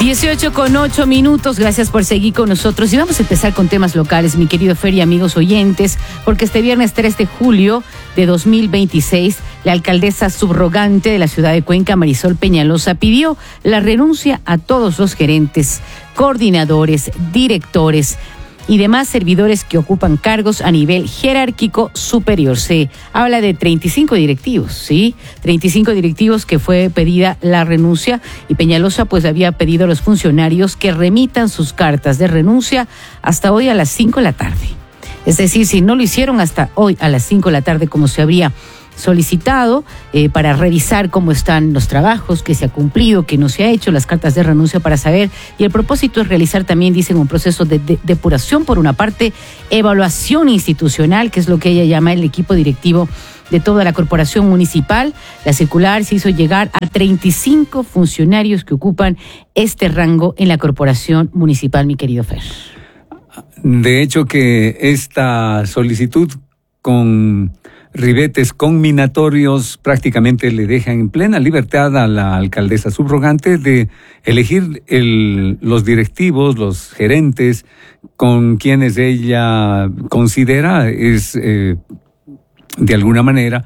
18:08. Gracias por seguir con nosotros. Y vamos a empezar con temas locales, mi querido Fer y amigos oyentes, porque este viernes 3 de julio de 2026, la alcaldesa subrogante de la ciudad de Cuenca, Marisol Peñalosa, pidió la renuncia a todos los gerentes, coordinadores, directores y demás servidores que ocupan cargos a nivel jerárquico superior. Se habla de 35 directivos, ¿sí? 35 directivos que fue pedida la renuncia, y Peñalosa pues había pedido a los funcionarios que remitan sus cartas de renuncia hasta hoy a las 5 de la tarde. Es decir, si no lo hicieron hasta hoy a las 5 de la tarde, como se habría solicitado, para revisar cómo están los trabajos, qué se ha cumplido, qué no se ha hecho, las cartas de renuncia para saber. Y el propósito es realizar también, dicen, un proceso de depuración, por una parte, evaluación institucional, que es lo que ella llama el equipo directivo de toda la corporación municipal. La circular se hizo llegar a 35 funcionarios que ocupan este rango en la corporación municipal, mi querido Fer. De hecho, que esta solicitud con ribetes conminatorios prácticamente le dejan en plena libertad a la alcaldesa subrogante de elegir los directivos, los gerentes con quienes ella considera es de alguna manera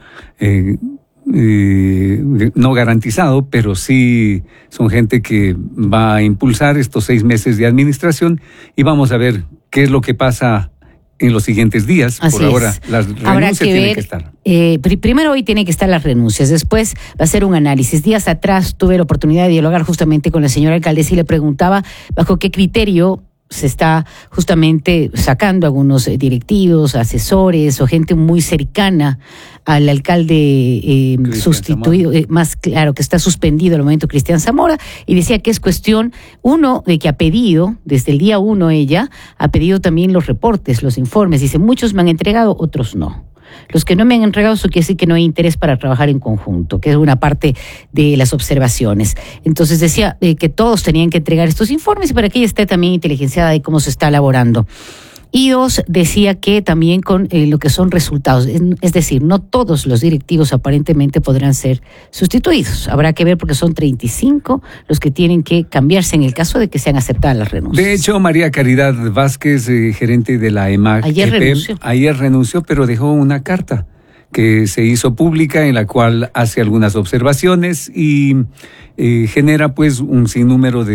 no garantizado, pero sí son gente que va a impulsar estos 6 meses de administración, y vamos a ver qué es lo que pasa en los siguientes días. Así por ahora, es. las renuncias tienen que estar. Primero hoy tienen que estar las renuncias, después va a ser un análisis. Días atrás tuve la oportunidad de dialogar justamente con la señora alcaldesa y le preguntaba bajo qué criterio se está justamente sacando algunos directivos, asesores o gente muy cercana al alcalde sustituido, más claro, que está suspendido al momento, Cristian Zamora, y decía que es cuestión, uno, de que ha pedido, desde el día 1 ella, ha pedido también los reportes, los informes. Dice, muchos me han entregado, otros no. Los que no me han entregado, eso quiere decir que no hay interés para trabajar en conjunto, que es una parte de las observaciones. Entonces decía que todos tenían que entregar estos informes, y para que ella esté también inteligenciada de cómo se está elaborando. Y 2, decía que también con lo que son resultados, es decir, no todos los directivos aparentemente podrán ser sustituidos. Habrá que ver, porque son 35 los que tienen que cambiarse en el caso de que sean aceptadas las renuncias. De hecho, María Caridad Vázquez, gerente de la EMAC, ayer renunció, pero dejó una carta que se hizo pública en la cual hace algunas observaciones y genera pues un sinnúmero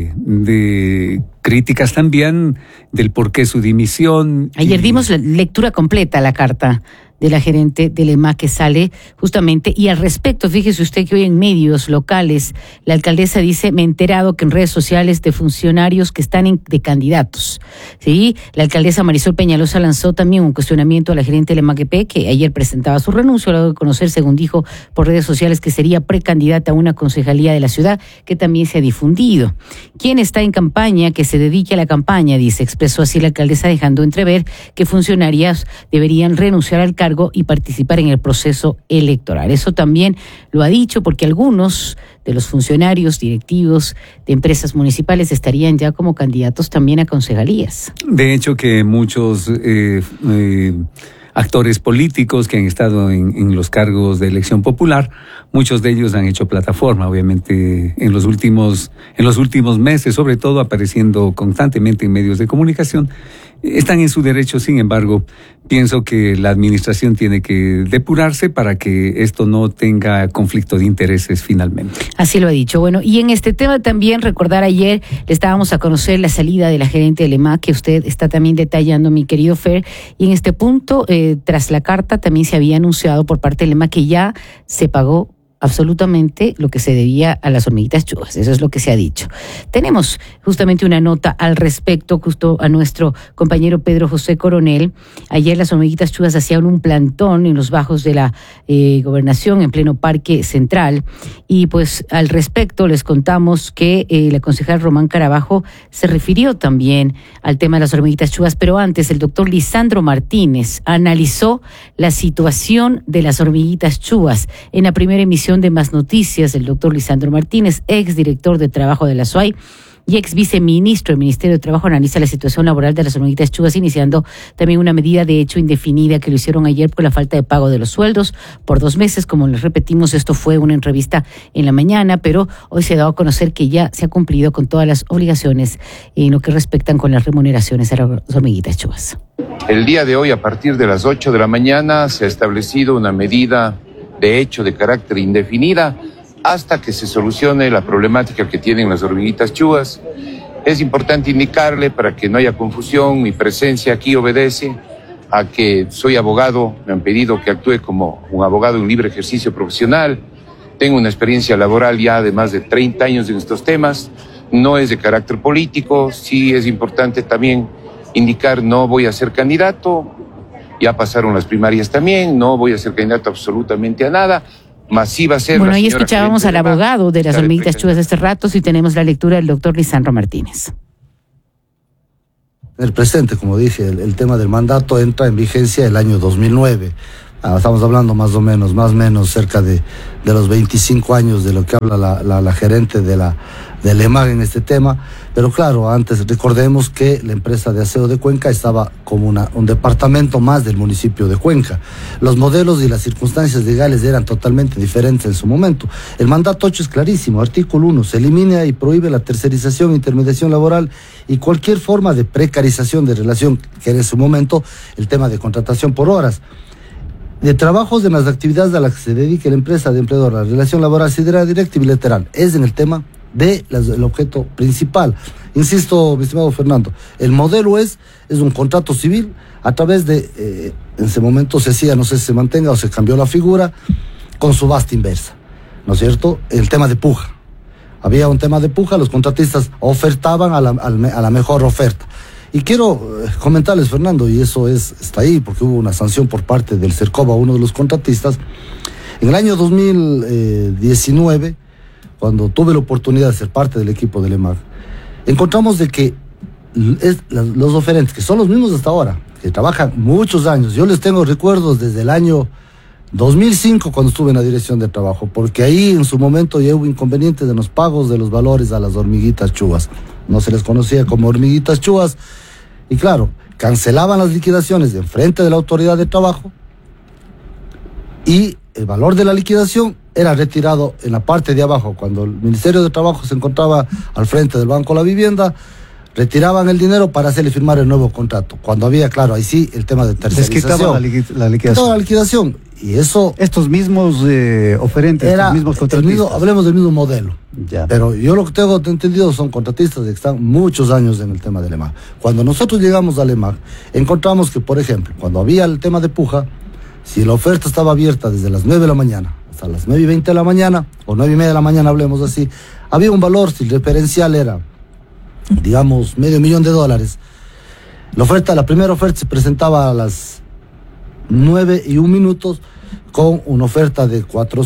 de críticas también del por qué su dimisión. Ayer dimos la lectura completa a la carta de la gerente del EMAC que sale justamente, y al respecto, fíjese usted que hoy en medios locales la alcaldesa dice, me he enterado que en redes sociales de funcionarios que están de candidatos, ¿sí? La alcaldesa Marisol Peñalosa lanzó también un cuestionamiento a la gerente del EMAC, que ayer presentaba su renuncia, luego de conocer, según dijo por redes sociales, que sería precandidata a una concejalía de la ciudad, que también se ha difundido. ¿Quién está en campaña? Que se dedique a la campaña, dice. Expresó así la alcaldesa, dejando entrever que funcionarias deberían renunciar al cargo y participar en el proceso electoral. Eso también lo ha dicho porque algunos de los funcionarios directivos de empresas municipales estarían ya como candidatos también a concejalías. De hecho, que muchos actores políticos que han estado en los cargos de elección popular, muchos de ellos han hecho plataforma, obviamente, en los últimos meses, sobre todo apareciendo constantemente en medios de comunicación. Están en su derecho, sin embargo, pienso que la administración tiene que depurarse para que esto no tenga conflicto de intereses finalmente. Así lo ha dicho. Bueno, y en este tema también recordar, ayer le estábamos a conocer la salida de la gerente del EMAC, que usted está también detallando, mi querido Fer, y en este punto, tras la carta, también se había anunciado por parte del EMAC que ya se pagó absolutamente lo que se debía a las hormiguitas chuvas. Eso es lo que se ha dicho. Tenemos justamente una nota al respecto, justo a nuestro compañero Pedro José Coronel. Ayer las hormiguitas chuvas hacían un plantón en los bajos de la gobernación, en pleno Parque Central, y pues al respecto les contamos que la concejal Román Carabajo se refirió también al tema de las hormiguitas chuvas, pero antes el doctor Lisandro Martínez analizó la situación de las hormiguitas chuvas en la primera emisión de Más Noticias. El doctor Lisandro Martínez, exdirector de trabajo de la SUAY, y ex viceministro del Ministerio de Trabajo, analiza la situación laboral de las hormiguitas Chubas, iniciando también una medida de hecho indefinida que lo hicieron ayer por la falta de pago de los sueldos por 2 meses. Como les repetimos, esto fue una entrevista en la mañana, pero hoy se ha dado a conocer que ya se ha cumplido con todas las obligaciones en lo que respectan con las remuneraciones a las hormiguitas Chubas. El día de hoy, a partir de las 8 de la mañana, se ha establecido una medida de hecho de carácter indefinida hasta que se solucione la problemática que tienen las hormiguitas Chubas. Es importante indicarle, para que no haya confusión, mi presencia aquí obedece a que soy abogado, me han pedido que actúe como un abogado en libre ejercicio profesional, tengo una experiencia laboral ya de más de 30 años en estos temas, no es de carácter político, sí es importante también indicar, no voy a ser candidato, ya pasaron las primarias también, no voy a ser candidato absolutamente a nada, mas sí va a ser. Bueno, ahí escuchábamos al abogado de las hormiguitas Chubas este rato, si tenemos la lectura del doctor Lisandro Martínez. El presente, como dije, el tema del mandato entra en vigencia el año 2009. Estamos hablando más o menos cerca de los 25 años de lo que habla la gerente del EMAG en este tema. Pero claro, antes recordemos que la empresa de aseo de Cuenca estaba como un departamento más del municipio de Cuenca. Los modelos y las circunstancias legales eran totalmente diferentes en su momento. El mandato 8 es clarísimo, artículo 1, se elimina y prohíbe la tercerización, intermediación laboral y cualquier forma de precarización de relación, que en su momento el tema de contratación por horas. De trabajos en las actividades a las que se dedique la empresa de empleador, la relación laboral será directa y bilateral. Es en el tema del objeto principal. Insisto, mi estimado Fernando, el modelo es un contrato civil a través de, en ese momento se hacía, no sé si se mantenga o se cambió la figura, con subasta inversa, ¿no es cierto? El tema de puja. Había un tema de puja, los contratistas ofertaban a la mejor oferta. Y quiero comentarles, Fernando, y eso está ahí, porque hubo una sanción por parte del CERCOB a uno de los contratistas. En el año 2019, cuando tuve la oportunidad de ser parte del equipo del EMAG, encontramos de que los oferentes, que son los mismos hasta ahora, que trabajan muchos años, yo les tengo recuerdos desde el año 2005, cuando estuve en la dirección de trabajo, porque ahí en su momento ya hubo inconvenientes en los pagos de los valores a las hormiguitas Chubas. No se les conocía como hormiguitas Chubas, y claro, cancelaban las liquidaciones de enfrente de la autoridad de trabajo, y el valor de la liquidación era retirado en la parte de abajo. Cuando el Ministerio de Trabajo se encontraba al frente del Banco de la Vivienda, retiraban el dinero para hacerle firmar el nuevo contrato. Cuando había, claro, ahí sí, el tema de tercerización. La liquidación. Toda la liquidación. Y eso... Estos mismos oferentes, estos mismos contratistas. Hablemos del mismo modelo. Ya. Pero yo lo que tengo entendido son contratistas que están muchos años en el tema del EMAG. Cuando nosotros llegamos al EMAG, encontramos que, por ejemplo, cuando había el tema de puja, si la oferta estaba abierta desde las 9 de la mañana hasta las 9:20 de la mañana, o 9:30 de la mañana, hablemos así, había un valor, si el referencial era, digamos, $500,000, la primera oferta se presentaba a las 9:01 con una oferta de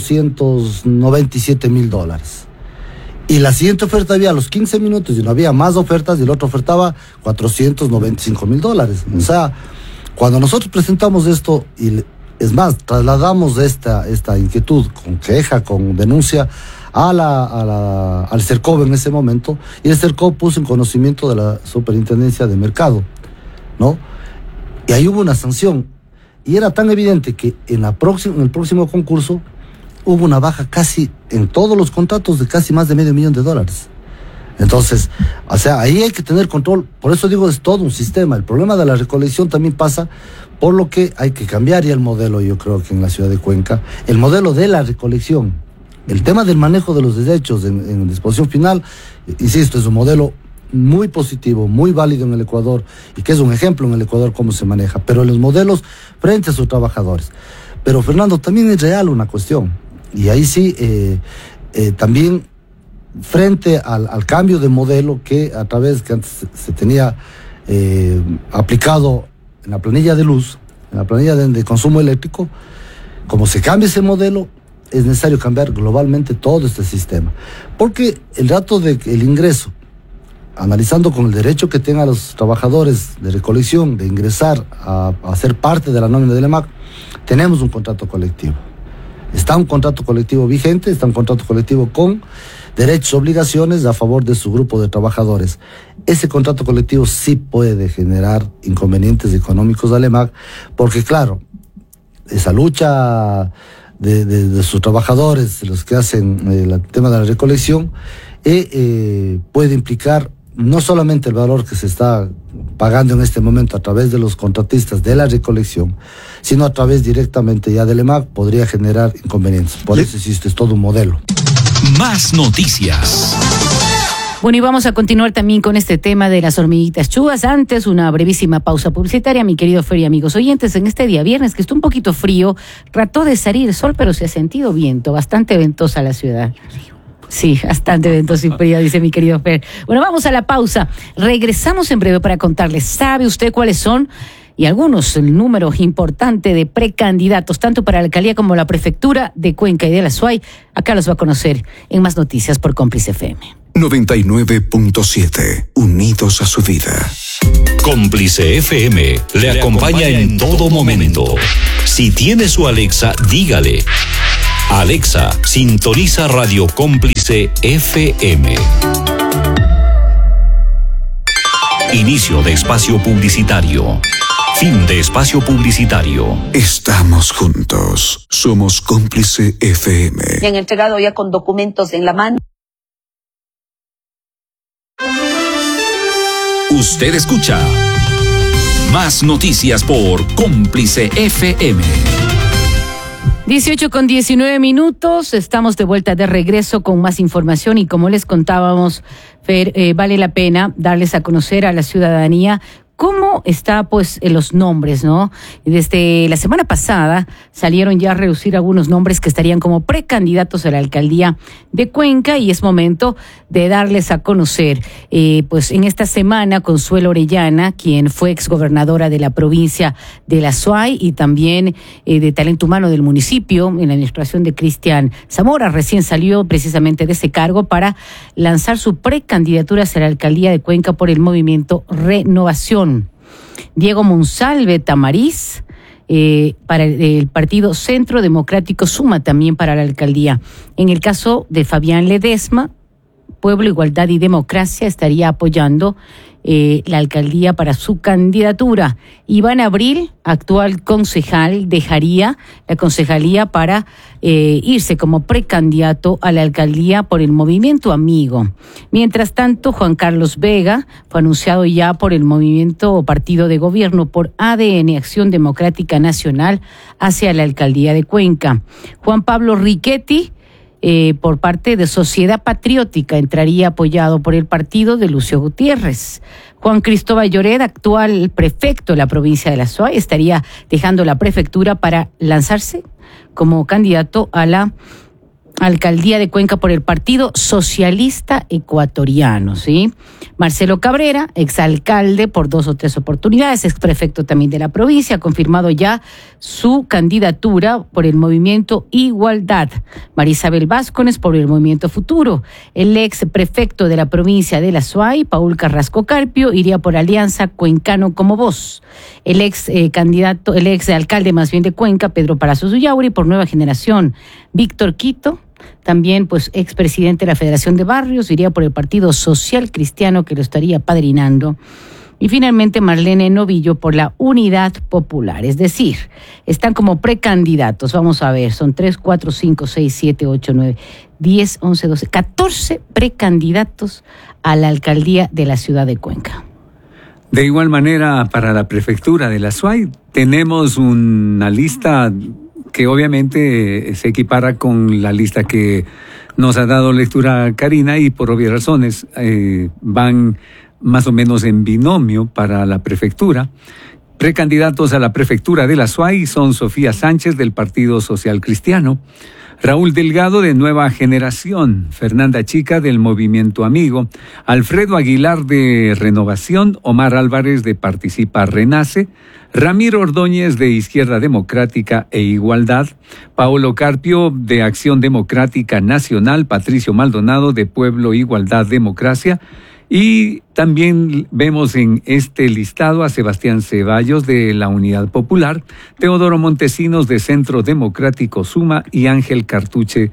$497,000. Y la siguiente oferta había a los 15 minutos y no había más ofertas, y el otro ofertaba $495,000. O sea, cuando nosotros presentamos esto, y es más, trasladamos esta inquietud con queja, con denuncia al CERCOB en ese momento, y el CERCOB puso en conocimiento de la Superintendencia de Mercado, ¿no? Y ahí hubo una sanción, y era tan evidente que en el próximo concurso hubo una baja casi en todos los contratos de casi más de $500,000. Entonces, o sea, ahí hay que tener control. Por eso digo, es todo un sistema. El problema de la recolección también pasa por lo que hay que cambiar ya el modelo, yo creo que en la ciudad de Cuenca, el modelo de la recolección. El tema del manejo de los desechos en disposición final, insisto, es un modelo muy positivo, muy válido en el Ecuador, y que es un ejemplo en el Ecuador cómo se maneja, pero en los modelos frente a sus trabajadores. Pero, Fernando, también es real una cuestión, y ahí sí, también frente al cambio de modelo que a través que antes se tenía aplicado en la planilla de luz, en la planilla de consumo eléctrico, como se cambia ese modelo, es necesario cambiar globalmente todo este sistema. Porque el dato del ingreso, analizando con el derecho que tengan los trabajadores de recolección de ingresar a ser parte de la nómina del EMAG, tenemos un contrato colectivo. Está un contrato colectivo vigente, está un contrato colectivo con derechos, obligaciones a favor de su grupo de trabajadores. Ese contrato colectivo sí puede generar inconvenientes económicos a Alemag, porque claro, esa lucha de sus trabajadores, los que hacen el tema de la recolección, puede implicar no solamente el valor que se está pagando en este momento a través de los contratistas de la recolección, sino a través directamente ya del EMAG, podría generar inconvenientes. Por eso existe todo un modelo. Más noticias. Bueno, y vamos a continuar también con este tema de las hormiguitas chuvas. Antes, una brevísima pausa publicitaria, mi querido Fer y amigos oyentes. En este día viernes, que está un poquito frío, trató de salir el sol, pero se ha sentido viento, bastante ventosa la ciudad. Sí, bastante ventoso y frío, dice mi querido Fer. Bueno, vamos a la pausa. Regresamos en breve para contarles. ¿Sabe usted cuáles son? Y algunos, el número importante de precandidatos, tanto para la alcaldía como la prefectura de Cuenca y de la SUAY. Acá los va a conocer en Más Noticias por Cómplice FM. 99.7, unidos a su vida. Cómplice FM le acompaña en todo momento. Si tiene su Alexa, dígale: Alexa, sintoniza Radio Cómplice FM. Inicio de espacio publicitario. Fin de espacio publicitario. Estamos juntos. Somos Cómplice FM. Me han entregado ya con documentos en la mano. Usted escucha Más Noticias por Cómplice FM. 18:19. Estamos de vuelta, de regreso con más información, y como les contábamos, Fer, vale la pena darles a conocer a la ciudadanía cómo está pues los nombres, ¿no? Desde la semana pasada salieron ya a reducir algunos nombres que estarían como precandidatos a la alcaldía de Cuenca, y es momento de darles a conocer. Pues en esta semana, Consuelo Orellana, quien fue exgobernadora de la provincia de la SUAY y también de talento humano del municipio en la administración de Cristian Zamora, recién salió precisamente de ese cargo para lanzar su precandidatura hacia la alcaldía de Cuenca por el movimiento Renovación. Diego Monsalve Tamariz, para el partido Centro Democrático, suma también para la alcaldía. En el caso de Fabián Ledesma, Pueblo, Igualdad y Democracia estaría apoyando la alcaldía para su candidatura. Iván Abril, actual concejal, dejaría la concejalía para irse como precandidato a la alcaldía por el Movimiento Amigo. Mientras tanto, Juan Carlos Vega fue anunciado ya por el movimiento o partido de gobierno por ADN, Acción Democrática Nacional, hacia la alcaldía de Cuenca. Juan Pablo Riquetti, por parte de Sociedad Patriótica, entraría apoyado por el partido de Lucio Gutiérrez. Juan Cristóbal Lloret, actual prefecto de la provincia de la SUAY, estaría dejando la prefectura para lanzarse como candidato a la alcaldía de Cuenca por el Partido Socialista Ecuatoriano, ¿sí? Marcelo Cabrera, exalcalde por 2 o 3 oportunidades, exprefecto también de la provincia, ha confirmado ya su candidatura por el Movimiento Igualdad. Marisabel Vázquez por el Movimiento Futuro. El ex prefecto de la provincia de la SUAY, Paul Carrasco Carpio, iría por Alianza Cuencano como Voz. El ex candidato, el ex alcalde más bien de Cuenca, Pedro Palacios Ullauri, por Nueva Generación. Víctor Quito, también pues expresidente de la Federación de Barrios, iría por el Partido Social Cristiano, que lo estaría padrinando. Y finalmente Marlene Novillo por la Unidad Popular. Es decir, están como precandidatos. Vamos a ver, son 3, 4, 5, 6, 7, 8, 9, 10, 11, 12, 14 precandidatos a la alcaldía de la ciudad de Cuenca. De igual manera, para la prefectura de la SUAY tenemos una lista que obviamente se equipara con la lista que nos ha dado lectura Karina, y por obvias razones van más o menos en binomio para la prefectura. Precandidatos a la prefectura de la SUAY son Sofía Sánchez del Partido Social Cristiano, Raúl Delgado de Nueva Generación, Fernanda Chica del Movimiento Amigo, Alfredo Aguilar de Renovación, Omar Álvarez de Participa Renace, Ramiro Ordóñez de Izquierda Democrática e Igualdad, Paolo Carpio de Acción Democrática Nacional, Patricio Maldonado de Pueblo, Igualdad, Democracia. Y también vemos en este listado a Sebastián Ceballos de la Unidad Popular, Teodoro Montesinos de Centro Democrático Suma y Ángel Cartuche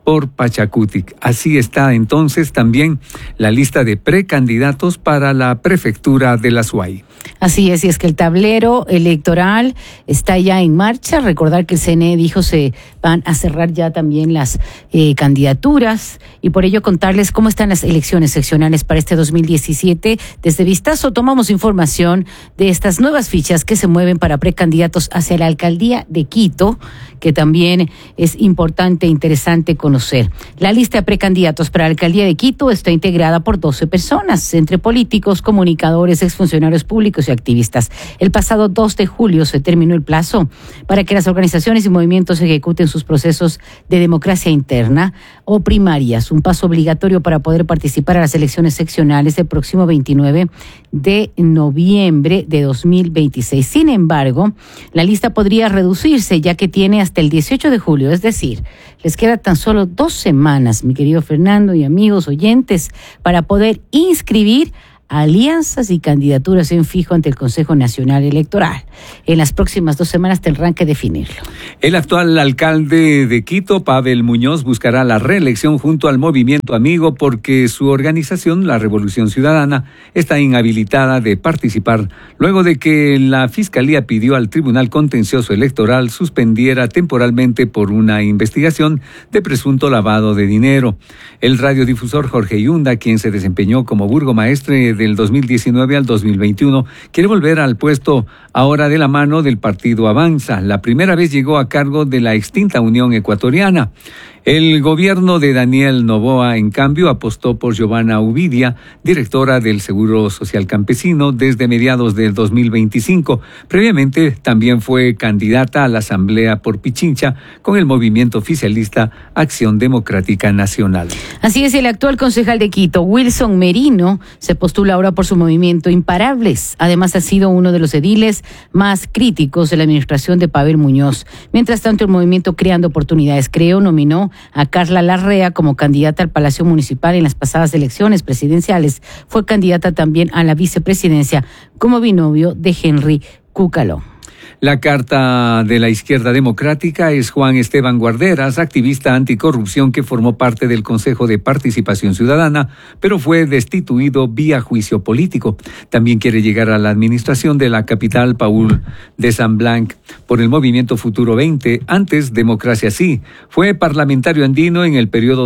por Pachacutic. Así está entonces también la lista de precandidatos para la prefectura de la Suay. Así es que el tablero electoral está ya en marcha. Recordar que el CNE dijo se van a cerrar ya también las candidaturas y por ello contarles cómo están las elecciones seccionales para este 2017. Desde Vistazo tomamos información de estas nuevas fichas que se mueven para precandidatos hacia la alcaldía de Quito, que también es importante e interesante conocer. La lista de precandidatos para la alcaldía de Quito está integrada por 12 personas, entre políticos, comunicadores, exfuncionarios públicos y activistas. El pasado 2 de julio se terminó el plazo para que las organizaciones y movimientos ejecuten sus procesos de democracia interna o primarias, un paso obligatorio para poder participar a las elecciones seccionales del próximo 29 de noviembre de 2026. Sin embargo, la lista podría reducirse ya que tiene hasta el 18 de julio, es decir, les queda tan solo 2 semanas, mi querido Fernando y amigos oyentes, para poder inscribir alianzas y candidaturas en fijo ante el Consejo Nacional Electoral. En las próximas 2 semanas tendrán que definirlo. El actual alcalde de Quito, Pavel Muñoz, buscará la reelección junto al Movimiento Amigo porque su organización, la Revolución Ciudadana, está inhabilitada de participar luego de que la Fiscalía pidió al Tribunal Contencioso Electoral suspendiera temporalmente por una investigación de presunto lavado de dinero. El radiodifusor Jorge Yunda, quien se desempeñó como burgomaestre del 2019 al 2021, quiere volver al puesto ahora de la mano del partido Avanza. La primera vez llegó a cargo de la extinta Unión Ecuatoriana. El gobierno de Daniel Noboa, en cambio, apostó por Giovanna Uvidia, directora del Seguro Social Campesino, desde mediados del 2025. Previamente también fue candidata a la Asamblea por Pichincha con el movimiento oficialista Acción Democrática Nacional. Así es, el actual concejal de Quito, Wilson Merino, se postula ahora por su movimiento Imparables. Además, ha sido uno de los ediles más críticos de la administración de Pavel Muñoz. Mientras tanto, el movimiento Creando Oportunidades nominó a Carla Larrea como candidata al Palacio Municipal en las pasadas elecciones presidenciales. Fue candidata también a la vicepresidencia como binomio de Henry Cúcalo. La carta de la izquierda democrática es Juan Esteban Guarderas, activista anticorrupción que formó parte del Consejo de Participación Ciudadana, pero fue destituido vía juicio político. También quiere llegar a la administración de la capital, Paul de San Blanc, por el movimiento Futuro 20, antes Democracia Sí. Fue parlamentario andino en el periodo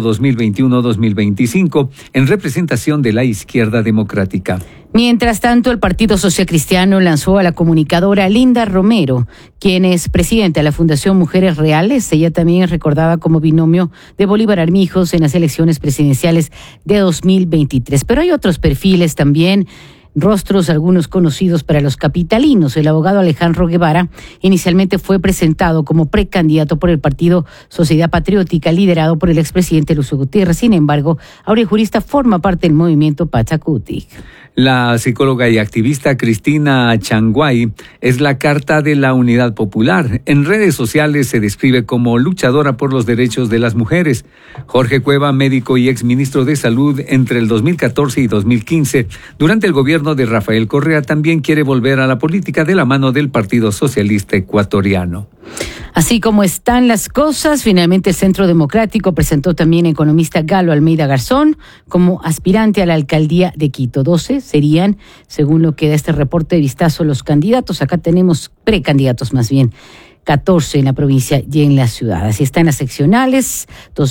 2021-2025 en representación de la izquierda democrática. Mientras tanto, el Partido Socialcristiano lanzó a la comunicadora Linda Romero, quien es presidenta de la Fundación Mujeres Reales. Ella también es recordada como binomio de Bolívar Armijos en las elecciones presidenciales de 2023. Pero hay otros perfiles también, rostros algunos conocidos para los capitalinos. El abogado Alejandro Guevara inicialmente fue presentado como precandidato por el Partido Sociedad Patriótica, liderado por el expresidente Lucio Gutiérrez. Sin embargo, ahora el jurista forma parte del movimiento Pachacutic. La psicóloga y activista Cristina Changuay es la carta de la Unidad Popular. En redes sociales se describe como luchadora por los derechos de las mujeres. Jorge Cueva, médico y exministro de Salud entre el 2014 y 2015, durante el gobierno de Rafael Correa, también quiere volver a la política de la mano del Partido Socialista Ecuatoriano. Así como están las cosas, finalmente el Centro Democrático presentó también al economista Galo Almeida Garzón como aspirante a la alcaldía de Quito. 12 serían, según lo que da este reporte de Vistazo, los candidatos. Acá tenemos precandidatos más bien. 14 en la provincia y en la ciudad. Así están las seccionales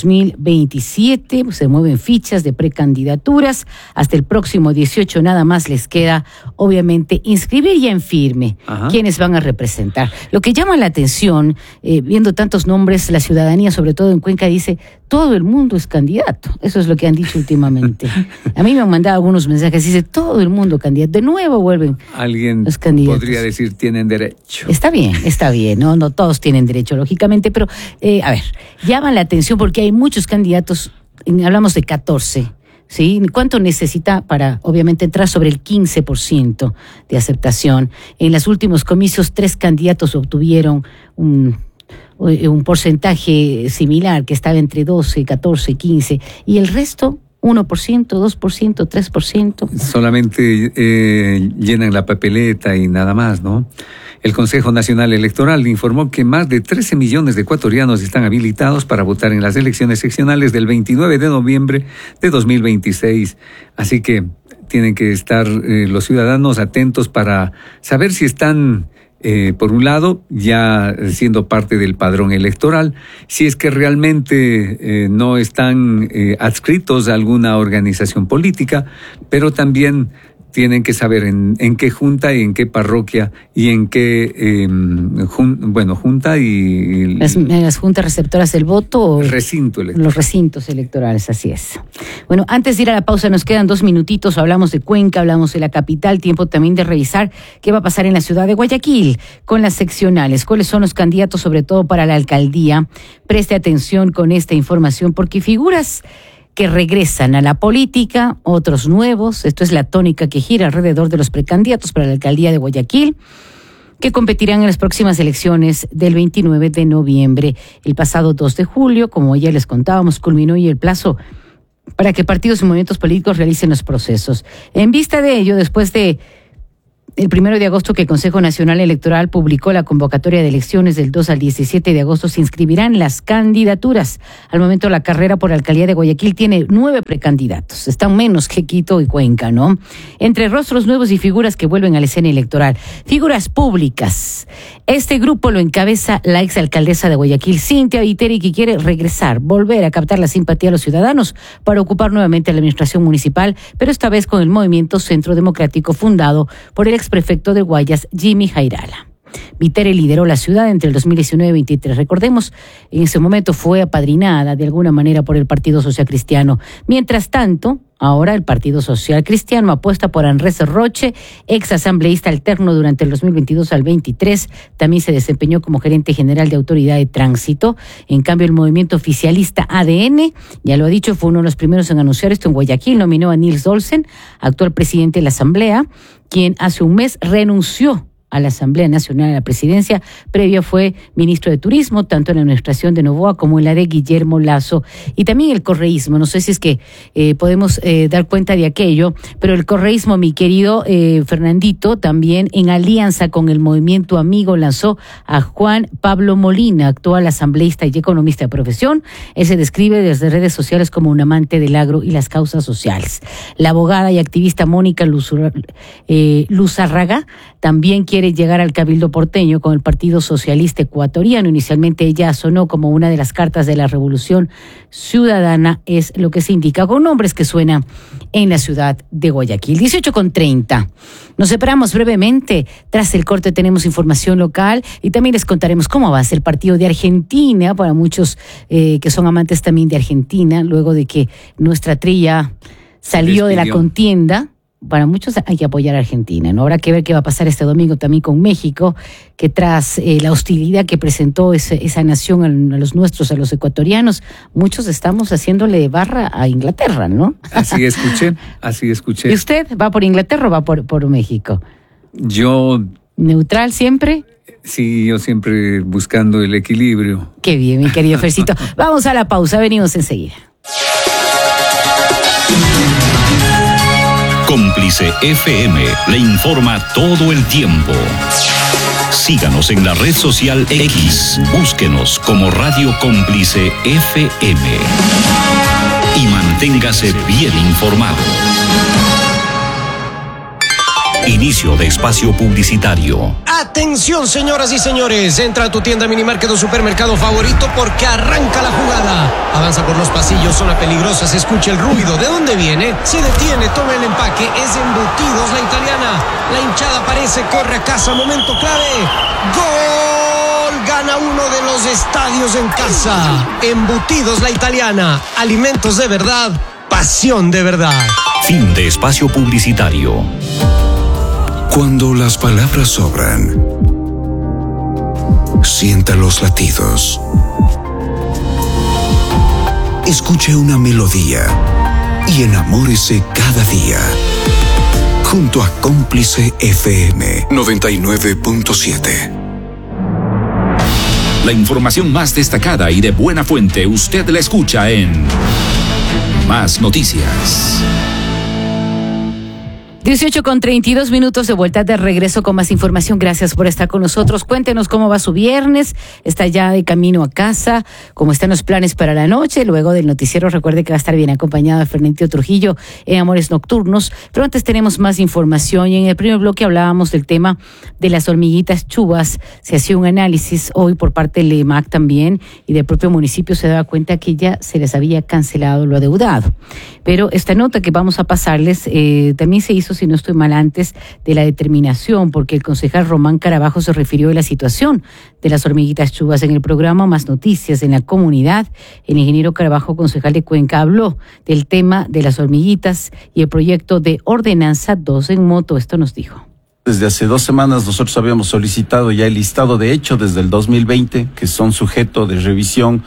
2027, se mueven fichas de precandidaturas. Hasta el próximo 18 nada más les queda, obviamente, inscribir ya en firme quienes van a representar. Lo que llama la atención, viendo tantos nombres, la ciudadanía, sobre todo en Cuenca, dice, todo el mundo es candidato. Eso es lo que han dicho últimamente. A mí me han mandado algunos mensajes, dice, todo el mundo candidato. De nuevo vuelven alguien los candidatos. Podría decir, tienen derecho. Está bien, no todos tienen derecho, lógicamente, pero, a ver, llaman la atención porque hay muchos candidatos, hablamos de 14, ¿sí? ¿Cuánto necesita para, obviamente, entrar sobre el 15% de aceptación? En los últimos comicios, 3 candidatos obtuvieron un porcentaje similar, que estaba entre 12, 14, 15, y el resto 1%, 2%, 3%. Solamente llenan la papeleta y nada más, ¿no? El Consejo Nacional Electoral informó que más de 13 millones de ecuatorianos están habilitados para votar en las elecciones seccionales del 29 de noviembre de 2026. Así que tienen que estar los ciudadanos atentos para saber si están, por un lado, ya siendo parte del padrón electoral, si es que realmente no están adscritos a alguna organización política, pero también tienen que saber en qué junta y en qué parroquia y en qué junta y las juntas receptoras del voto o recinto electoral. Los recintos electorales, así es. Bueno, antes de ir a la pausa nos quedan 2 minutitos, hablamos de Cuenca, hablamos de la capital, tiempo también de revisar qué va a pasar en la ciudad de Guayaquil con las seccionales, cuáles son los candidatos sobre todo para la alcaldía. Preste atención con esta información porque figuras que regresan a la política, otros nuevos. Esto es la tónica que gira alrededor de los precandidatos para la alcaldía de Guayaquil, que competirán en las próximas elecciones del 29 de noviembre. El pasado 2 de julio, como ya les contábamos, culminó y el plazo para que partidos y movimientos políticos realicen los procesos. En vista de ello, después de el 1 de agosto que el Consejo Nacional Electoral publicó la convocatoria de elecciones del 2 al 17 de agosto, se inscribirán las candidaturas. Al momento la carrera por la alcaldía de Guayaquil tiene 9 precandidatos. Están menos que Quito y Cuenca, ¿no? Entre rostros nuevos y figuras que vuelven a la escena electoral. Figuras públicas. Este grupo lo encabeza la exalcaldesa de Guayaquil, Cynthia Viteri, que quiere regresar, volver a captar la simpatía de los ciudadanos para ocupar nuevamente la administración municipal, pero esta vez con el movimiento Centro Democrático fundado por el exprefecto de Guayas, Jimmy Jairala. Viteri lideró la ciudad entre el 2019 y 2023. Recordemos, en ese momento fue apadrinada de alguna manera por el Partido Social Cristiano. Mientras tanto, ahora el Partido Social Cristiano apuesta por Andrés Roche, ex asambleísta alterno durante el 2022 al 23. También se desempeñó como gerente general de Autoridad de Tránsito. En cambio, el movimiento oficialista ADN, ya lo ha dicho, fue uno de los primeros en anunciar esto en Guayaquil. Nominó a Nils Olsen, actual presidente de la Asamblea, quien hace un mes renunció a la Asamblea Nacional, a la presidencia. Previo fue ministro de Turismo, tanto en la administración de Novoa como en la de Guillermo Lasso. Y también el correísmo, no sé si es que podemos dar cuenta de aquello, pero el correísmo, mi querido Fernandito, también en alianza con el Movimiento Amigo lanzó a Juan Pablo Molina, actual asambleísta y economista de profesión. Él se describe desde redes sociales como un amante del agro y las causas sociales. La abogada y activista Mónica Luzárraga también quiere llegar al Cabildo porteño con el Partido Socialista Ecuatoriano. Inicialmente ella sonó como una de las cartas de la Revolución Ciudadana, es lo que se indica, con nombres que suenan en la ciudad de Guayaquil. 18:30. Nos separamos brevemente. Tras el corte tenemos información local y también les contaremos cómo va a ser el partido de Argentina, para muchos que son amantes también de Argentina, luego de que nuestra trilla salió de la contienda. Para muchos hay que apoyar a Argentina, ¿no? Habrá que ver qué va a pasar este domingo también con México, que tras la hostilidad que presentó esa nación a los nuestros, a los ecuatorianos, muchos estamos haciéndole barra a Inglaterra, ¿no? Así escuché. ¿Y usted va por Inglaterra o va por México? Yo... ¿Neutral siempre? Sí, yo siempre buscando el equilibrio. Qué bien, mi querido Fercito. Vamos a la pausa, venimos enseguida. Cómplice FM le informa todo el tiempo. Síganos en la red social X. Búsquenos como Radio Cómplice FM. Y manténgase bien informado. Inicio de espacio publicitario. Atención, señoras y señores, entra a tu tienda Minimarket o supermercado favorito porque arranca la jugada. Avanza por los pasillos, zona peligrosa, se escucha el ruido. ¿De dónde viene? Se detiene, toma el empaque, es Embutidos La Italiana. La hinchada aparece, corre a casa, momento clave. ¡Gol! Gana uno de los estadios en casa. Embutidos La Italiana, alimentos de verdad, pasión de verdad. Fin de espacio publicitario. Cuando las palabras sobran, sienta los latidos. Escuche una melodía y enamórese cada día. Junto a Cómplice FM 99.7. La información más destacada y de buena fuente usted la escucha en Más noticias. 18:32 de vuelta, de regreso con más información. Gracias por estar con nosotros. Cuéntenos cómo va su viernes. ¿Está ya de camino a casa? ¿Cómo están los planes para la noche? Luego del noticiero, recuerde que va a estar bien acompañado de Fernando Trujillo en Amores Nocturnos. Pero antes tenemos más información y en el primer bloque hablábamos del tema de las hormiguitas chuvas. Se hacía un análisis hoy por parte del EMAC también y del propio municipio se daba cuenta que ya se les había cancelado lo adeudado. Pero esta nota que vamos a pasarles también se hizo, si no estoy mal, antes de la determinación, porque el concejal Román Carabajo se refirió a la situación de las hormiguitas chuvas en el programa Más Noticias en la comunidad. El ingeniero Carabajo, concejal de Cuenca, habló del tema de las hormiguitas y el proyecto de Ordenanza 2 en moto. Esto nos dijo. Desde hace 2 semanas nosotros habíamos solicitado ya el listado de hechos desde el 2020, que son sujeto de revisión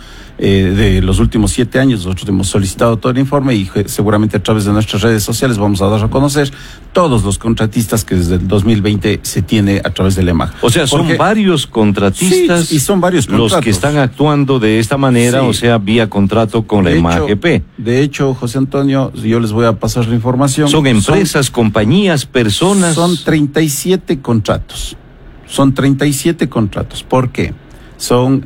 de los últimos 7 años. Nosotros hemos solicitado todo el informe y seguramente a través de nuestras redes sociales vamos a dar a conocer todos los contratistas que desde el 2020 se tiene a través del EMAG. O sea, son varios contratistas, sí, y son varios contratos los que están actuando de esta manera, sí. O sea, vía contrato con la EMAG-GP. De hecho, José Antonio, yo les voy a pasar la información. ¿Son empresas, compañías, personas? Son 37 contratos. Son 37 contratos. ¿Por qué? Son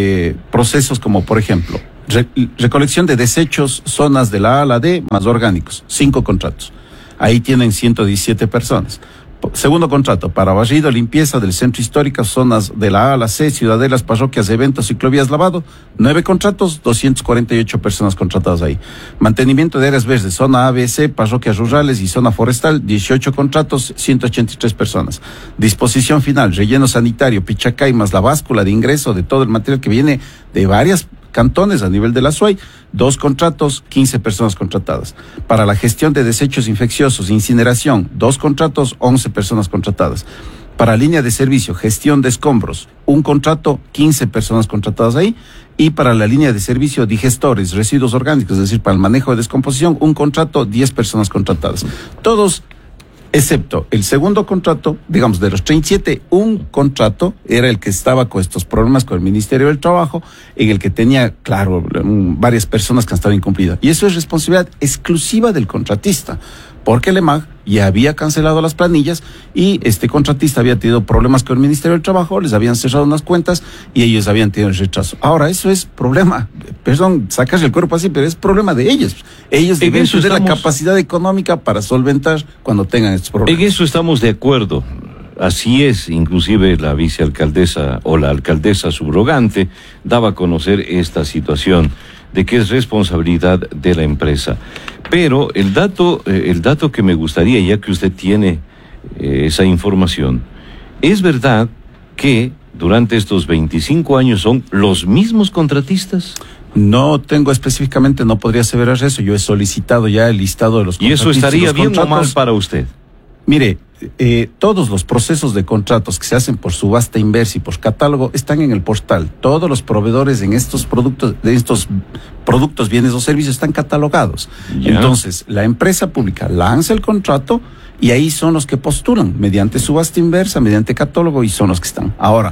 procesos como, por ejemplo, recolección de desechos, zonas de la A a la D, más orgánicos, 5 contratos. Ahí tienen 117 personas. Segundo contrato, para barrido, limpieza del centro histórico, zonas de la A a la C, ciudadelas, parroquias, eventos, ciclovías, lavado, 9 contratos, 248 personas contratadas ahí. Mantenimiento de áreas verdes, zona A, B, C, parroquias rurales y zona forestal, 18 contratos, 183 personas. Disposición final, relleno sanitario, Pichacay, más la báscula de ingreso de todo el material que viene de varias cantones a nivel de la SUAY, 2 contratos, 15 personas contratadas. Para la gestión de desechos infecciosos, incineración, 2 contratos, 11 personas contratadas. Para línea de servicio, gestión de escombros, 1 contrato, 15 personas contratadas ahí. Y para la línea de servicio, digestores, residuos orgánicos, es decir, para el manejo de descomposición, 1 contrato, 10 personas contratadas. Todos, excepto el segundo contrato, digamos, de los 37, 1 contrato era el que estaba con estos problemas con el Ministerio del Trabajo, en el que tenía, claro, varias personas que han estado incumplidas. Y eso es responsabilidad exclusiva del contratista, porque el EMAG ya había cancelado las planillas y este contratista había tenido problemas con el Ministerio del Trabajo, les habían cerrado unas cuentas y ellos habían tenido el rechazo. Ahora, eso es problema, perdón, sacarse el cuerpo así, pero es problema de ellos. Ellos deben tener la capacidad económica para solventar cuando tengan estos problemas. En eso estamos de acuerdo. Así es, inclusive la vicealcaldesa o la alcaldesa subrogante daba a conocer esta situación de que es responsabilidad de la empresa. Pero el dato que me gustaría, ya que usted tiene esa información, ¿es verdad que durante estos 25 años son los mismos contratistas? No tengo específicamente, no podría aseverar eso. Yo he solicitado ya el listado de los contratistas. ¿Y eso estaría bien o mal para usted? Mire, todos los procesos de contratos que se hacen por subasta inversa y por catálogo están en el portal. Todos los proveedores en estos productos, bienes o servicios están catalogados. Ya. Entonces, la empresa pública lanza el contrato y ahí son los que postulan mediante subasta inversa, mediante catálogo, y son los que están. Ahora,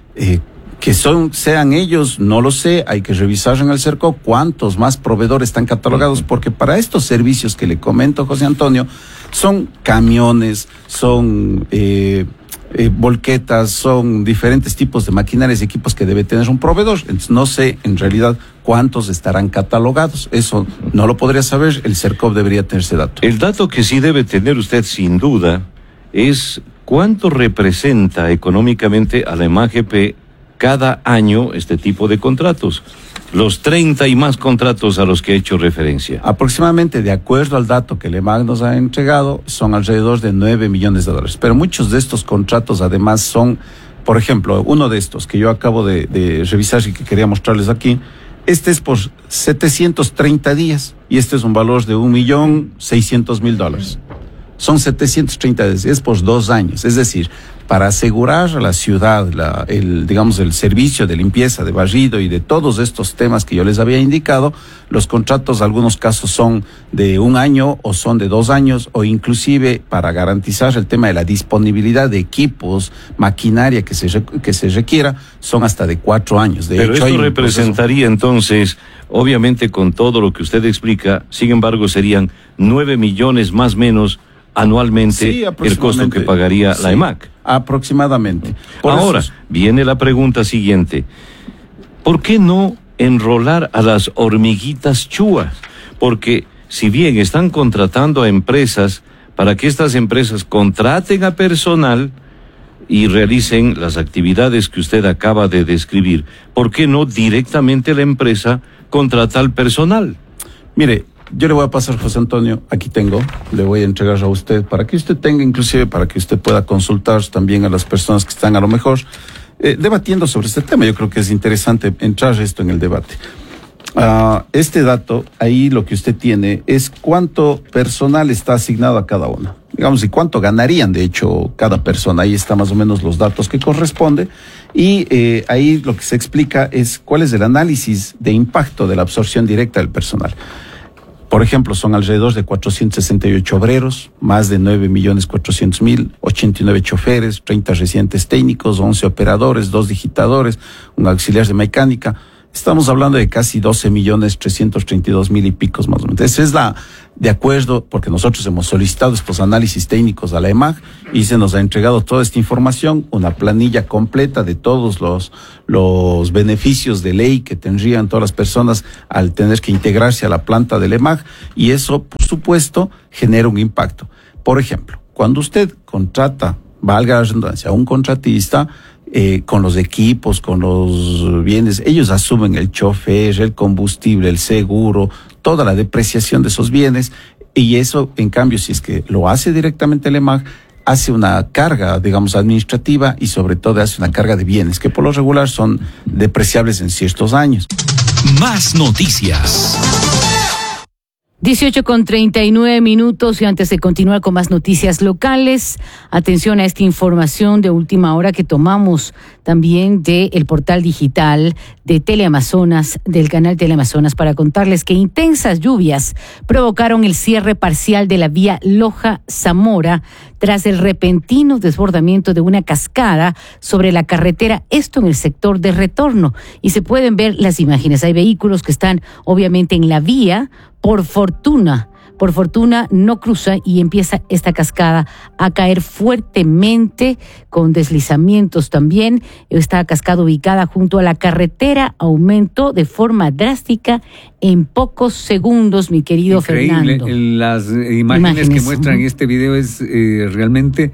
sean ellos, no lo sé, hay que revisar en el CERCO cuántos más proveedores están catalogados, porque para estos servicios que le comento, José Antonio, son camiones, son volquetas, son diferentes tipos de maquinarias y equipos que debe tener un proveedor. Entonces, no sé en realidad cuántos estarán catalogados. Eso no lo podría saber, el CERCOP debería tener ese dato. El dato que sí debe tener usted sin duda es cuánto representa económicamente a la EMAG-GP cada año este tipo de contratos. Los 30 y más contratos a los que he hecho referencia. Aproximadamente, de acuerdo al dato que el EMAG nos ha entregado, son alrededor de $9 millones. Pero muchos de estos contratos además son, por ejemplo, uno de estos que yo acabo de revisar y que quería mostrarles aquí, este es por 730 días y este es un valor de $1.600.000. Son 730 días, es por 2 años. Es decir, para asegurar a la ciudad el servicio de limpieza, de barrido y de todos estos temas que yo les había indicado, los contratos, algunos casos son de 1 año o son de 2 años, o inclusive para garantizar el tema de la disponibilidad de equipos, maquinaria que se requiera, son hasta de 4 años. Pero esto representaría entonces, obviamente con todo lo que usted explica, sin embargo serían 9 millones más o menos anualmente el costo que pagaría la EMAC. Aproximadamente. Ahora, viene la pregunta siguiente. ¿Por qué no enrolar a las hormiguitas chúas? Porque si bien están contratando a empresas para que estas empresas contraten a personal y realicen las actividades que usted acaba de describir, ¿por qué no directamente la empresa contrata al personal? Mire, yo le voy a pasar, José Antonio, aquí tengo, le voy a entregar a usted para que usted tenga, inclusive para que usted pueda consultar también a las personas que están a lo mejor debatiendo sobre este tema. Yo creo que es interesante entrar esto en el debate. Este dato, ahí lo que usted tiene es cuánto personal está asignado a cada uno. Digamos, y cuánto ganarían, de hecho, cada persona. Ahí está más o menos los datos que corresponde. Y ahí lo que se explica es cuál es el análisis de impacto de la absorción directa del personal. Por ejemplo, son alrededor de 468 obreros, más de 9.400.000, 89 choferes, 30 residentes técnicos, 11 operadores, 2 digitadores, un auxiliar de mecánica. Estamos hablando de casi 12.332.000 y picos más o menos. Esa es de acuerdo, porque nosotros hemos solicitado estos análisis técnicos a la EMAG y se nos ha entregado toda esta información, una planilla completa de todos los beneficios de ley que tendrían todas las personas al tener que integrarse a la planta del EMAG, y eso, por supuesto, genera un impacto. Por ejemplo, cuando usted contrata, valga la redundancia, a un contratista, con los equipos, con los bienes, ellos asumen el chofer, el combustible, el seguro, toda la depreciación de esos bienes, y eso, en cambio, si es que lo hace directamente el EMAG, hace una carga, digamos, administrativa, y sobre todo hace una carga de bienes, que por lo regular son depreciables en ciertos años. Más noticias. 18:39, y antes de continuar con más noticias locales, atención a esta información de última hora que tomamos también del portal digital de Teleamazonas, del canal Teleamazonas, para contarles que intensas lluvias provocaron el cierre parcial de la vía Loja-Zamora tras el repentino desbordamiento de una cascada sobre la carretera, esto en el sector de retorno. Y se pueden ver las imágenes. Hay vehículos que están obviamente en la vía. Por fortuna no cruza y empieza esta cascada a caer fuertemente con deslizamientos también. Esta cascada ubicada junto a la carretera aumentó de forma drástica en pocos segundos, mi querido Increíble. Fernando. Las imágenes que muestran este video es realmente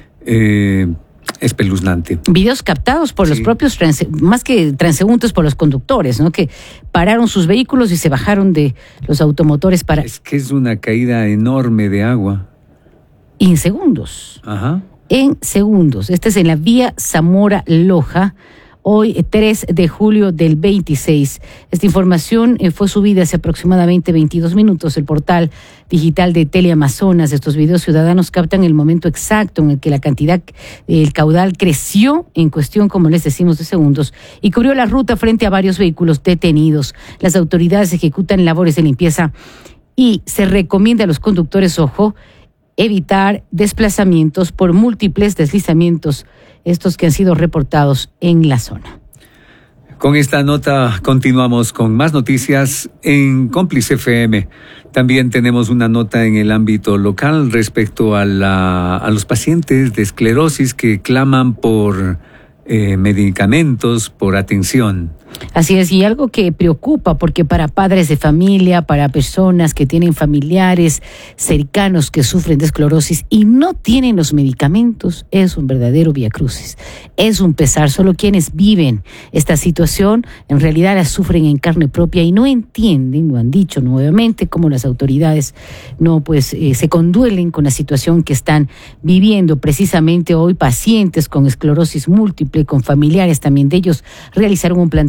espeluznante. Videos captados por los propios, más que transeúntes, por los conductores, ¿no? Que pararon sus vehículos y se bajaron de los automotores para... Es que es una caída enorme de agua. En segundos. Ajá. En segundos. Este es en la vía Zamora-Loja, hoy 3 de julio del 26. Esta información fue subida hace aproximadamente 22 minutos. El portal digital de Teleamazonas, estos videos ciudadanos captan el momento exacto en el que el caudal creció en cuestión, como les decimos, de segundos y cubrió la ruta frente a varios vehículos detenidos. Las autoridades ejecutan labores de limpieza y se recomienda a los conductores, ojo, evitar desplazamientos por múltiples deslizamientos, estos que han sido reportados en la zona. Con esta nota continuamos con más noticias en Cómplice FM. También tenemos una nota en el ámbito local respecto a los pacientes de esclerosis que claman por medicamentos, por atención. Así es, y algo que preocupa, porque para padres de familia, para personas que tienen familiares cercanos que sufren de esclerosis y no tienen los medicamentos, es un verdadero viacrucis, es un pesar. Solo quienes viven esta situación en realidad la sufren en carne propia y no entienden, lo han dicho nuevamente, cómo las autoridades se conduelen con la situación que están viviendo. Precisamente hoy pacientes con esclerosis múltiple, con familiares también de ellos, realizaron un plantón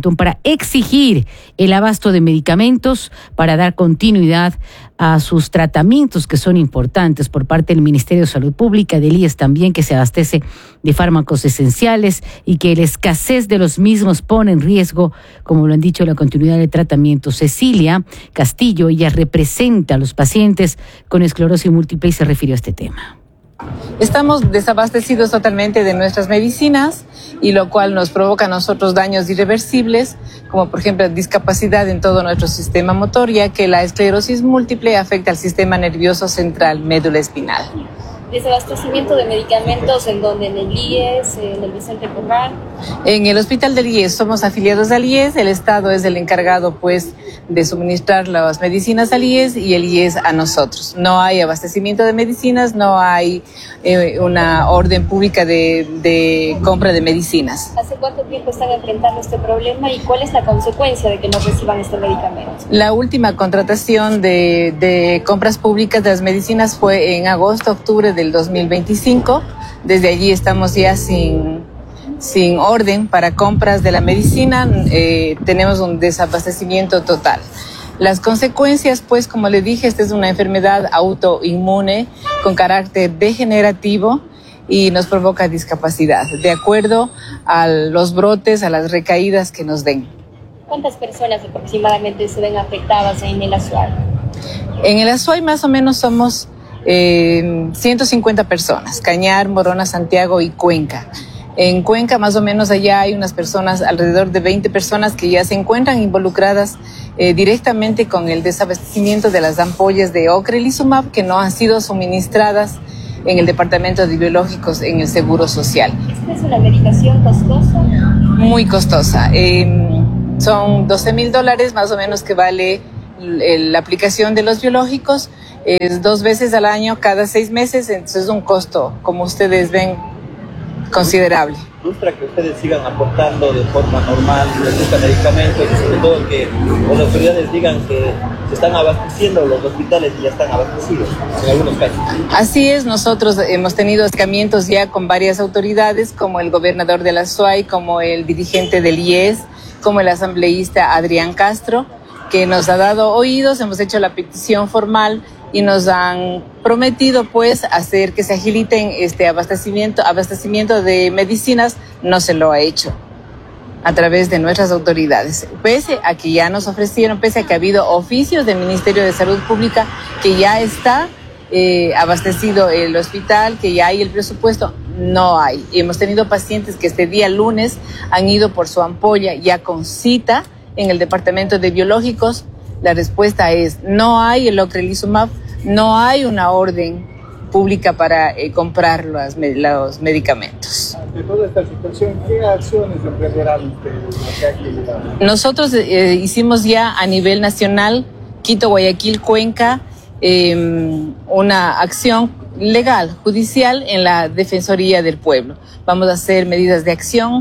para exigir el abasto de medicamentos para dar continuidad a sus tratamientos, que son importantes, por parte del Ministerio de Salud Pública, del IES también, que se abastece de fármacos esenciales y que la escasez de los mismos pone en riesgo, como lo han dicho, la continuidad del tratamiento. Cecilia Castillo, ella representa a los pacientes con esclerosis múltiple y se refirió a este tema. Estamos desabastecidos totalmente de nuestras medicinas, y lo cual nos provoca a nosotros daños irreversibles, como por ejemplo discapacidad en todo nuestro sistema motor, ya que la esclerosis múltiple afecta al sistema nervioso central, médula espinal. Desabastecimiento de medicamentos, ¿en donde? ¿En el IES, en el Vicente Corral? En el hospital del IES, somos afiliados al IES, el Estado es el encargado pues de suministrar las medicinas al IES y el IES a nosotros. No hay abastecimiento de medicinas, no hay una orden pública de compra de medicinas. ¿Hace cuánto tiempo están enfrentando este problema y cuál es la consecuencia de que no reciban este medicamento? La última contratación de compras públicas de las medicinas fue en agosto, octubre del 2025. Desde allí estamos ya sin orden para compras de la medicina. Tenemos un desabastecimiento total. Las consecuencias, pues, como le dije, esta es una enfermedad autoinmune con carácter degenerativo y nos provoca discapacidad, de acuerdo a los brotes, a las recaídas que nos den. ¿Cuántas personas aproximadamente se ven afectadas en el Azuay? En el Azuay más o menos somos 150 personas, Cañar, Morona, Santiago y Cuenca. En Cuenca más o menos allá hay unas personas, alrededor de 20 personas que ya se encuentran involucradas directamente con el desabastecimiento de las ampollas de ocrelizumab que no han sido suministradas en el Departamento de Biológicos en el Seguro Social. ¿Esta es una medicación costosa? Muy costosa. Son $12,000 más o menos que vale la aplicación de los biológicos. Es 2 veces al año, cada 6 meses, entonces es un costo, como ustedes ven, considerable. Frustra que ustedes sigan aportando de forma normal este medicamento y sobre todo que las autoridades digan que se están abasteciendo los hospitales y ya están abastecidos en algunos casos. Así es, nosotros hemos tenido acercamientos ya con varias autoridades, como el gobernador de la SUAY, como el dirigente del IES, como el asambleísta Adrián Castro, que nos ha dado oídos. Hemos hecho la petición formal y nos han prometido pues hacer que se agiliten este abastecimiento de medicinas. No se lo ha hecho a través de nuestras autoridades, pese a que ya nos ofrecieron, pese a que ha habido oficios del Ministerio de Salud Pública que ya está abastecido el hospital, que ya hay el presupuesto. No hay. Y hemos tenido pacientes que este día lunes han ido por su ampolla ya con cita en el Departamento de Biológicos. La respuesta es no hay el ocrelizumab, no hay una orden pública para comprar los medicamentos. De toda esta situación, ¿qué acciones emprenderán ustedes? Nosotros hicimos ya a nivel nacional, Quito, Guayaquil, Cuenca, una acción legal, judicial en la Defensoría del Pueblo. Vamos a hacer medidas de acción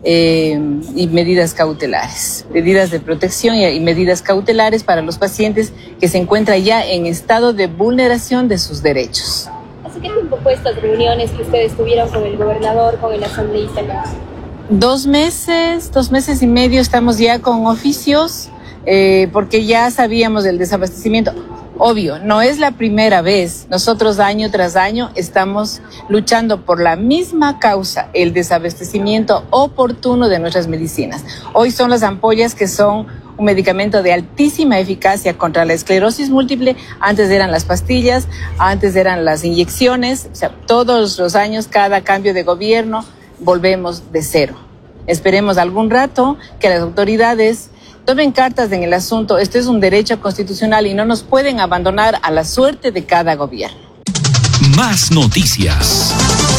y medidas cautelares, medidas de protección y medidas cautelares para los pacientes que se encuentran ya en estado de vulneración de sus derechos. ¿Hace qué tiempo fue estas reuniones que ustedes tuvieron con el gobernador, con el asambleísta? 2 meses y medio estamos ya con oficios, porque ya sabíamos del desabastecimiento. Obvio, no es la primera vez. Nosotros año tras año estamos luchando por la misma causa, el desabastecimiento oportuno de nuestras medicinas. Hoy son las ampollas, que son un medicamento de altísima eficacia contra la esclerosis múltiple. Antes eran las pastillas, antes eran las inyecciones. O sea, todos los años, cada cambio de gobierno, volvemos de cero. Esperemos algún rato que las autoridades tomen cartas en el asunto. Este es un derecho constitucional y no nos pueden abandonar a la suerte de cada gobierno. Más noticias.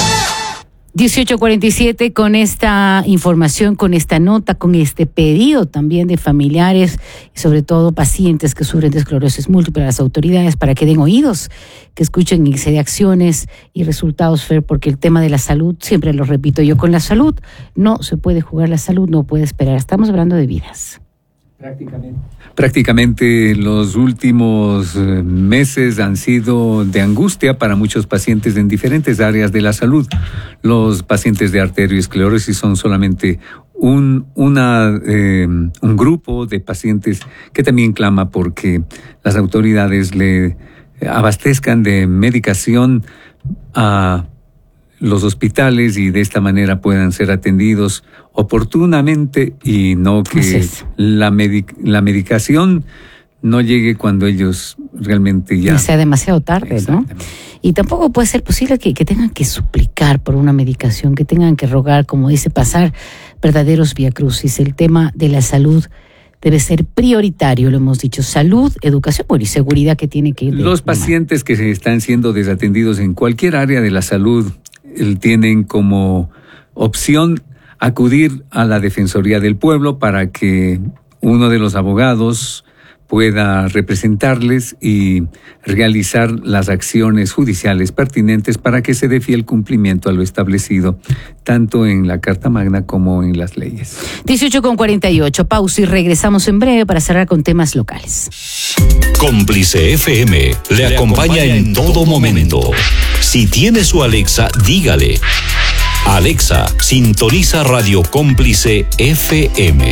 18:47, con esta información, con esta nota, con este pedido también de familiares y sobre todo pacientes que sufren de esclerosis múltiple a las autoridades para que den oídos, que escuchen y se den acciones y resultados, Fer, porque el tema de la salud, siempre lo repito yo, con la salud no se puede jugar, la salud no puede esperar. Estamos hablando de vidas. Prácticamente los últimos meses han sido de angustia para muchos pacientes en diferentes áreas de la salud. Los pacientes de arteriosclerosis son solamente un grupo de pacientes que también clama porque las autoridades le abastezcan de medicación a los hospitales y de esta manera puedan ser atendidos oportunamente y no que la medicación no llegue cuando ellos realmente ya... sea demasiado tarde, ¿no? Y tampoco puede ser posible que tengan que suplicar por una medicación, que tengan que rogar, como dice, pasar verdaderos viacrucis. El tema de la salud debe ser prioritario, lo hemos dicho. Salud, educación, y seguridad que tiene que ir. Los pacientes que se están siendo desatendidos en cualquier área de la salud tienen como opción acudir a la Defensoría del Pueblo para que uno de los abogados pueda representarles y realizar las acciones judiciales pertinentes para que se dé fiel cumplimiento a lo establecido, tanto en la Carta Magna como en las leyes. 18:48, pausa y regresamos en breve para cerrar con temas locales. Cómplice FM le acompaña en todo momento. Si tiene su Alexa, dígale: Alexa, sintoniza Radio Cómplice FM.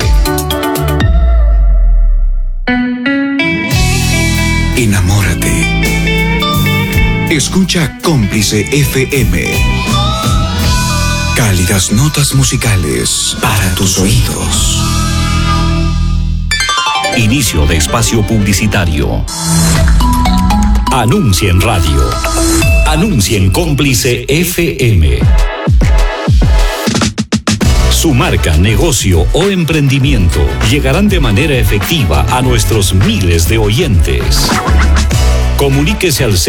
Enamórate. Escucha Cómplice FM. Cálidas notas musicales para tus oídos. Inicio de espacio publicitario. Anuncia en radio. Anuncia en Cómplice FM. Su marca, negocio o emprendimiento llegarán de manera efectiva a nuestros miles de oyentes. Comuníquese al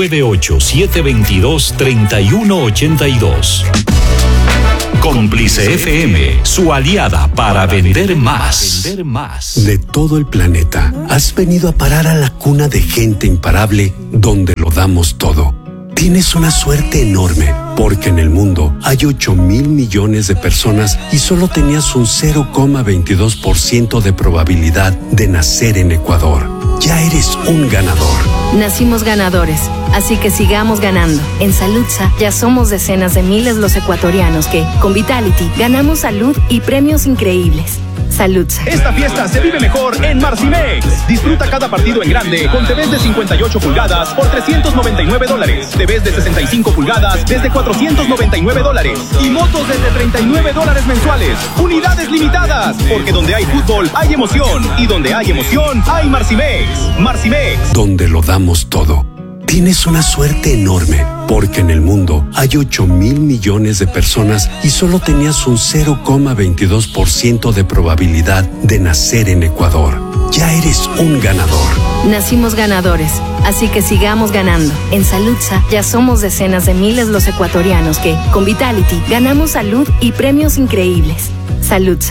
098-722-3182. Cómplice FM, su aliada para vender más. De todo el planeta, has venido a parar a la cuna de gente imparable donde lo damos todo. Tienes una suerte enorme, porque en el mundo hay 8,000 millones de personas y solo tenías un 0,22% de probabilidad de nacer en Ecuador. Ya eres un ganador. Nacimos ganadores, así que sigamos ganando. En Saludza ya somos decenas de miles los ecuatorianos que, con Vitality, ganamos salud y premios increíbles. Saludza. Esta fiesta se vive mejor en Marcimex. Disfruta cada partido en grande con TVs de 58 pulgadas por $399, TVs de 65 pulgadas desde $499 y motos desde $39 mensuales. Unidades limitadas, porque donde hay fútbol hay emoción y donde hay emoción hay Marcimex. Marcimex. Donde lo damos todo. Tienes una suerte enorme, porque en el mundo hay 8,000 millones de personas y solo tenías un 0,22% de probabilidad de nacer en Ecuador. Ya eres un ganador. Nacimos ganadores, así que sigamos ganando. En Saludza ya somos decenas de miles los ecuatorianos que, con Vitality, ganamos salud y premios increíbles. Saludza.